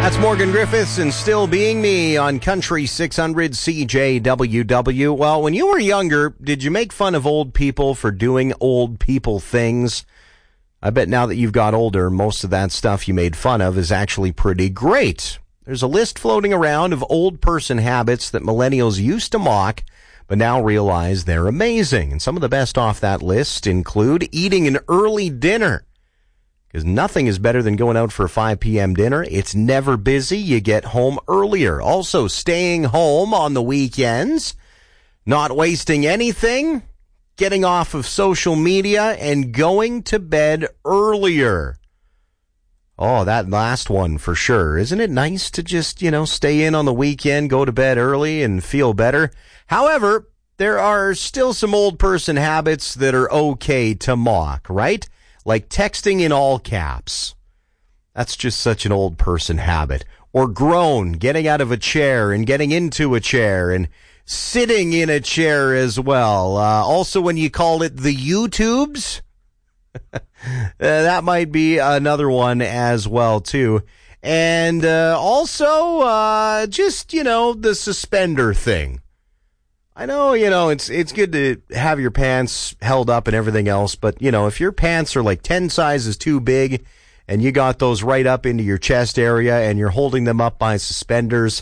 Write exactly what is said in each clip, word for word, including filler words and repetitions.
That's Morgan Griffiths and Still Being Me on Country six hundred C J W W. Well, when you were younger, did you make fun of old people for doing old people things? I bet now that you've got older, most of that stuff you made fun of is actually pretty great. There's a list floating around of old person habits that millennials used to mock, but now realize they're amazing. And some of the best off that list include eating an early dinner. Because nothing is better than going out for a five p.m. dinner. It's never busy. You get home earlier. Also, staying home on the weekends, not wasting anything, getting off of social media, and going to bed earlier. Oh, that last one for sure. Isn't it nice to just, you know, stay in on the weekend, go to bed early, and feel better? However, there are still some old person habits that are okay to mock, right? Like texting in all caps. That's just such an old person habit. Or groan, getting out of a chair and getting into a chair and sitting in a chair as well. Uh, also, when you call it the YouTubes, uh, that might be another one as well, too. And uh, also, uh, just, you know, the suspender thing. I know, you know, it's it's good to have your pants held up and everything else, but, you know, if your pants are like ten sizes too big and you got those right up into your chest area and you're holding them up by suspenders,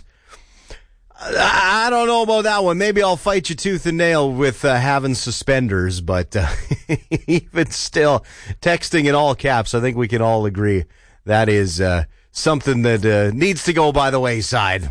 I, I don't know about that one. Maybe I'll fight you tooth and nail with uh, having suspenders, but uh, even still, texting in all caps, I think we can all agree that is uh, something that uh, needs to go by the wayside.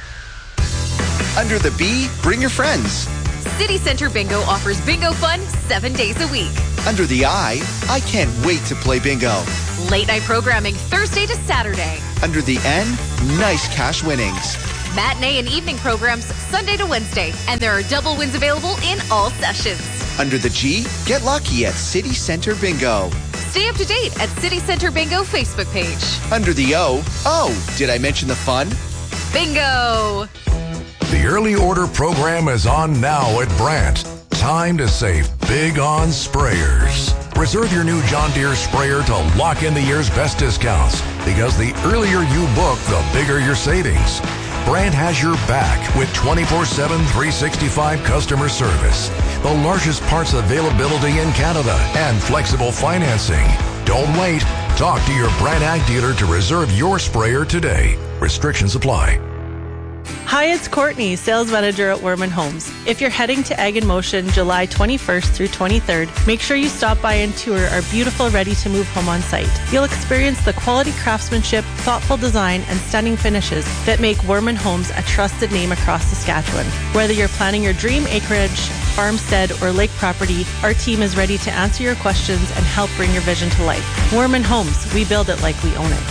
Under the B, bring your friends. City Center Bingo offers bingo fun seven days a week. Under the I, I can't wait to play bingo. Late night programming Thursday to Saturday. Under the N, nice cash winnings. Matinee and evening programs Sunday to Wednesday, and there are double wins available in all sessions. Under the G, get lucky at City Center Bingo. Stay up to date at City Center Bingo Facebook page. Under the O, oh, did I mention the fun? Bingo! The early order program is on now at Brandt. Time to save big on sprayers. Reserve your new John Deere sprayer to lock in the year's best discounts, because the earlier you book, the bigger your savings. Brandt has your back with twenty-four seven, three sixty-five customer service, the largest parts availability in Canada, and flexible financing. Don't wait. Talk to your Brandt Ag dealer to reserve your sprayer today. Restrictions apply. Hi, it's Courtney, sales manager at Werman Homes. If you're heading to Ag in Motion July twenty-first through twenty-third, make sure you stop by and tour our beautiful ready-to-move home on site. You'll experience the quality craftsmanship, thoughtful design, and stunning finishes that make Werman Homes a trusted name across Saskatchewan. Whether you're planning your dream acreage, farmstead, or lake property, our team is ready to answer your questions and help bring your vision to life. Werman Homes, we build it like we own it.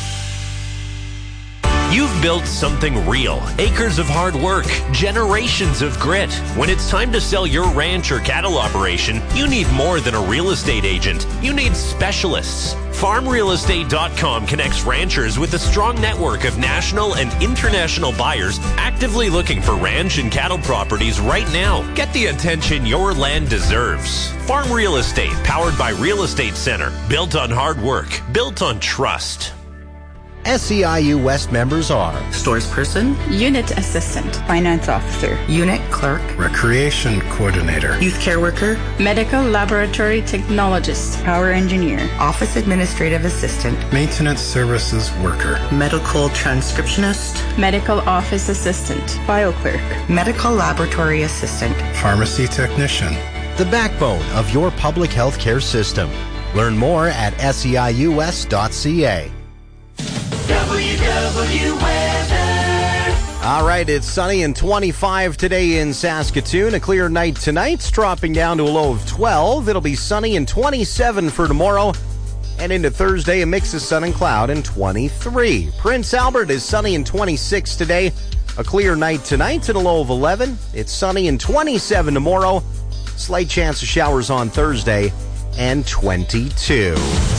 You've built something real. Acres of hard work, generations of grit. When it's time to sell your ranch or cattle operation, you need more than a real estate agent. You need specialists. farm real estate dot com connects ranchers with a strong network of national and international buyers actively looking for ranch and cattle properties right now. Get the attention your land deserves. Farm Real Estate, powered by Real Estate Center. Built on hard work. Built on trust. S E I U West members are Stores Person, Unit Assistant, Finance Officer, Unit Clerk, Recreation Coordinator, Youth Care Worker, Medical Laboratory Technologist, Power Engineer, Office Administrative Assistant, Maintenance Services Worker, Medical Transcriptionist, Medical Office Assistant, File Clerk, Medical Laboratory Assistant, Pharmacy Technician. the backbone of your public health care system. Learn more at S E I U S dot C A. W W Weather. All right, it's sunny and twenty-five today in Saskatoon. A clear night tonight, dropping down to a low of twelve. It'll be sunny and twenty-seven for tomorrow. And into Thursday, a mix of sun and cloud and twenty-three. Prince Albert is sunny and twenty-six today. A clear night tonight and a low of eleven. It's sunny and twenty-seven tomorrow. Slight chance of showers on Thursday and twenty-two.